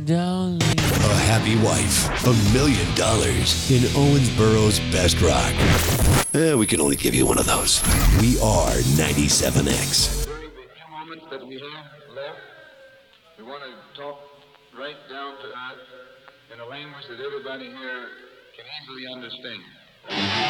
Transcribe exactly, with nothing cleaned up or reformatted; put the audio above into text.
darling. A happy wife. A million dollars in Owensboro's best rock. Eh, we can only give you one of those. We are ninety-seven X. During the few moments that we have left, we want to talk right down to earth in a language that everybody here can easily understand.